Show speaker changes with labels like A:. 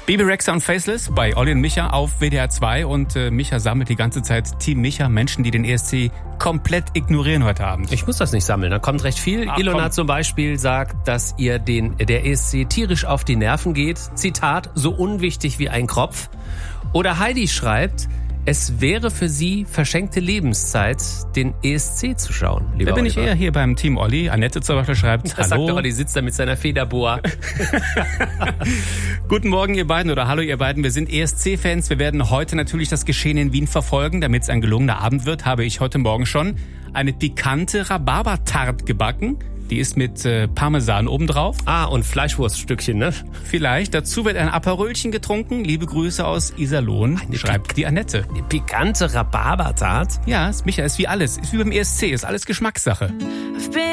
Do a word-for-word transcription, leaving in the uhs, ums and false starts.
A: Bebe Rexha und Faceless bei Olli und Micha auf W D R zwei und äh, Micha sammelt die ganze Zeit Team Micha, Menschen, die den E S C komplett ignorieren heute Abend.
B: Ich muss das nicht sammeln, da kommt recht viel. Ach, Ilona komm. zum Beispiel sagt, dass ihr den, der E S C tierisch auf die Nerven geht. Zitat, so unwichtig wie ein Kropf. Oder Heidi schreibt, es wäre für sie verschenkte Lebenszeit, den E S C zu schauen.
A: Da bin
B: Oliver.
A: ich eher hier beim Team Olli. Annette zum Beispiel schreibt,
B: das
A: hallo.
B: Sagt Olli, sitzt da mit seiner Federboa.
A: Guten Morgen ihr beiden oder hallo ihr beiden. Wir sind E S C-Fans. Wir werden heute natürlich das Geschehen in Wien verfolgen. Damit es ein gelungener Abend wird, habe ich heute Morgen schon eine pikante Rhabarber-Tart gebacken. Die ist mit äh, Parmesan obendrauf.
B: Ah, und Fleischwurststückchen, ne?
A: Vielleicht. Dazu wird ein Aperölchen getrunken. Liebe Grüße aus Iserlohn, eine schreibt Pik- die Annette.
B: Eine pikante Rhabarber-Tart?
A: Ja, Micha, ist wie alles. Ist wie beim E S C, ist alles Geschmackssache.